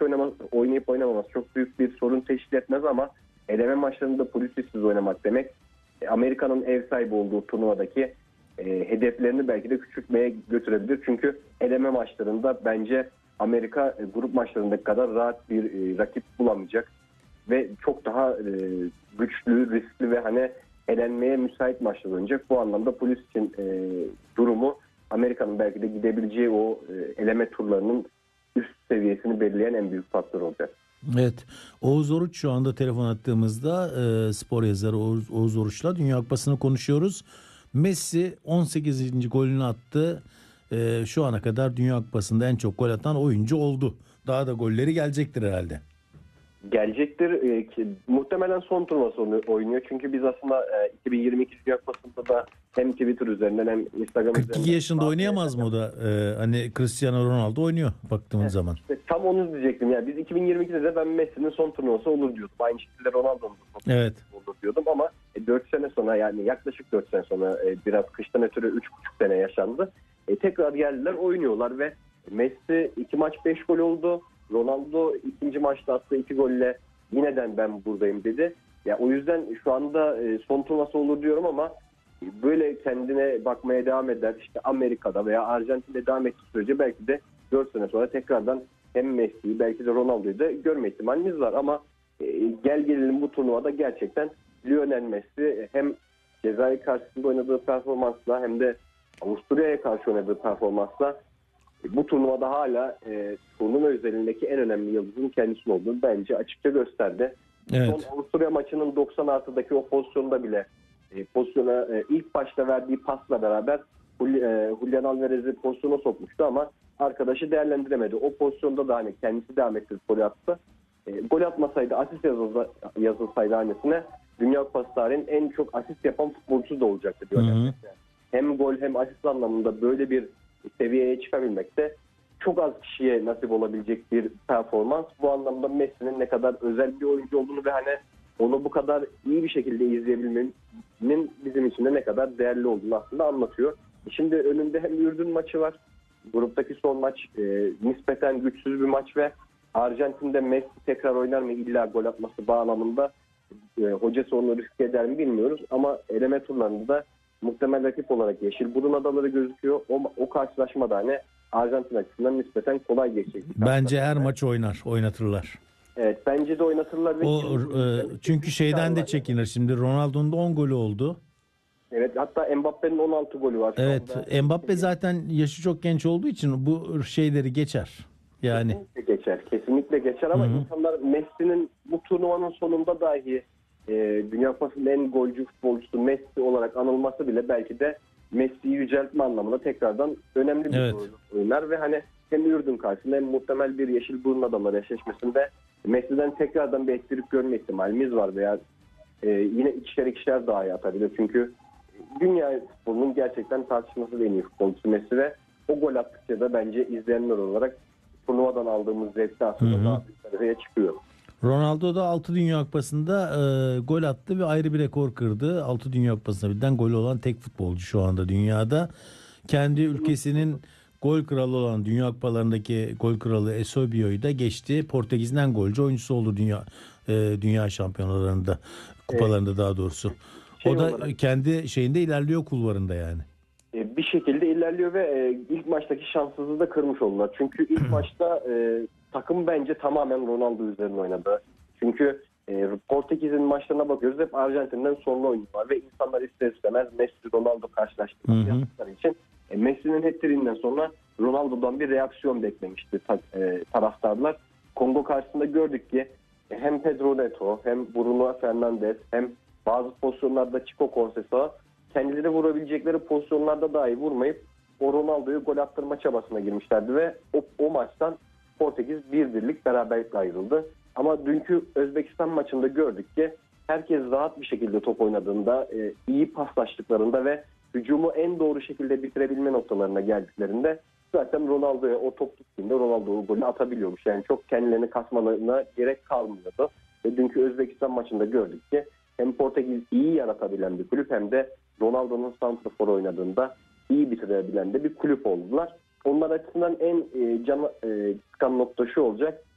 oynayıp oynamaması çok büyük bir sorun teşkil etmez ama eleme maçlarında polisiz oynamak demek Amerika'nın ev sahibi olduğu turnuvadaki hedeflerini belki de küçültmeye götürebilir. Çünkü eleme maçlarında bence Amerika grup maçlarındaki kadar rahat bir rakip bulamayacak ve çok daha güçlü, riskli ve hani elenmeye müsait maçlar oynayacak. Bu anlamda polis için durumu Amerika'nın belki de gidebileceği o eleme turlarının üst seviyesini belirleyen en büyük faktör olacak. Evet. Oğuz Oruç şu anda telefon attığımızda spor yazarı Oğuz Oruç'la Dünya Kupası'nı konuşuyoruz. Messi 18. golünü attı. Şu ana kadar Dünya Kupası'nda en çok gol atan oyuncu oldu. Daha da golleri gelecektir herhalde. Gelecektir. Muhtemelen son turnuvası oynuyor. Çünkü biz aslında 2022 Dünya Kupası'nda da hem Twitter üzerinden hem Instagram 42 üzerinden... yaşında oynayamaz mı o da? Hani Cristiano Ronaldo oynuyor baktığımız zaman. İşte tam onu diyecektim. Yani biz 2022'de de ben Messi'nin son turnuvası olur diyordum. Aynı şekilde Ronaldo'nun son turnuvası olur diyordum ama 4 sene sonra, yani yaklaşık 4 sene sonra, biraz kıştan ötürü 3,5 sene yaşandı. Tekrar geldiler, oynuyorlar ve Messi 2 maç 5 gol oldu. Ronaldo ikinci maçta attığı 2 golle yineden ben buradayım dedi. Ya o yüzden şu anda son turnuvası olur diyorum ama böyle kendine bakmaya devam eder. İşte Amerika'da veya Arjantin'de devam ettiği sürece belki de 4 sene sonra tekrardan hem Messi'yi belki de Ronaldo'yu da görme ihtimalimiz var ama gel gelelim bu turnuvada gerçekten Lionel Messi hem Cezayir karşısında oynadığı performansla hem de Avusturya'ya karşı oynadığı performansla bu turnuvada hala turnuva özelindeki en önemli yıldızın kendisi olduğunu bence açıkça gösterdi. Evet. Son Avusturya maçının 90 artıdaki o pozisyonda bile pozisyona ilk başta verdiği pasla beraber Julian Alvarez'i pozisyona sokmuştu ama arkadaşı değerlendiremedi. O pozisyonda da hani kendisi devam ettirip gol attı. Gol atmasaydı, asist yazılsaydı hanesine Dünya Kupası tarihinin en çok asist yapan futbolcusu da olacaktı diyor. Hem gol hem asist anlamında böyle bir seviyeye çıkabilmek de çok az kişiye nasip olabilecek bir performans. Bu anlamda Messi'nin ne kadar özel bir oyuncu olduğunu ve hani onu bu kadar iyi bir şekilde izleyebilmenin bizim için de ne kadar değerli olduğunu aslında anlatıyor. Şimdi önünde hem Ürdün maçı var. Gruptaki son maç nispeten güçsüz bir maç ve Arjantin'de Messi tekrar oynar mı illa gol atması bağlamında hocası onu riske eder mi bilmiyoruz. Ama eleme turlarında da muhtemel rakip olarak Yeşilburun Adaları gözüküyor. O karşılaşmada hani Arjantin açısından nispeten kolay geçecek. Bence her maç oynatırlar. Evet, bence de oynatırlar. Çünkü şeyden de çekinir. Şimdi Ronaldo'nun da 10 golü oldu. Evet, hatta Mbappe'nin 16 golü var. Evet, Mbappe zaten yaşı çok genç olduğu için bu şeyleri geçer. Yani kesinlikle geçer ama insanlar Messi'nin bu turnuvanın sonunda dahi Dünya Kupası'nın en golcü futbolcusu Messi olarak anılması bile belki de Messi'yi yüceltme anlamında tekrardan önemli bir oynar ve hani hem Ürdün karşısında hem muhtemel bir Yeşilburun Adaları eşleşmesinde Messi'den tekrardan bir ettirip görme ihtimalimiz var veya yine ikişer daha atabilir. Çünkü dünya futbolunun gerçekten tartışmasız en iyi futbolcusu Messi ve o gol attıkça da bence izleyenler olarak turnuvadan aldığımız zevkte aslında daha bir seviyeye çıkıyor. Ronaldo da 6 Dünya Kupası'nda gol attı ve ayrı bir rekor kırdı. 6 Dünya Kupası'nda birden gol olan tek futbolcu şu anda dünyada. Kendi ülkesinin gol kralı olan Dünya Kupalarındaki gol kralı Eusebio'yu da geçti. Portekiz'den golcü oyuncusu oldu dünya şampiyonalarında, kupalarında daha doğrusu. O da kendi şeyinde ilerliyor, kulvarında yani. Bir şekilde ilerliyor ve ilk maçtaki şanssızlığı da kırmış oldular. Çünkü ilk maçta takım bence tamamen Ronaldo üzerine oynadı. Çünkü Portekiz'in maçlarına bakıyoruz, hep Arjantin'den sonra oynuyorlar ve insanlar ister istemez Messi-Ronaldo karşılaştırması yaptıkları için Messi'nin hat-trick'inden sonra Ronaldo'dan bir reaksiyon beklemişti taraftarlar. Kongo karşısında gördük ki hem Pedro Neto hem Bruno Fernandes hem bazı pozisyonlarda Chico Conceição kendileri vurabilecekleri pozisyonlarda dahi vurmayıp o Ronaldo'yu gol attırma çabasına girmişlerdi ve o maçtan Portekiz 1-1'lik beraberlikle ayrıldı. Ama dünkü Özbekistan maçında gördük ki herkes rahat bir şekilde top oynadığında, iyi paslaştıklarında ve hücumu en doğru şekilde bitirebilme noktalarına geldiklerinde zaten Ronaldo'ya o top gittiğinde Ronaldo o golü atabiliyormuş. Yani çok kendilerini kasmalarına gerek kalmıyordu. Ve dünkü Özbekistan maçında gördük ki hem Portekiz iyi yaratabilen bir kulüp hem de Ronaldo'nun santrafor oynadığında iyi bitirebilen de bir kulüp oldular. Onlar açısından en can sıkan nokta şu olacak.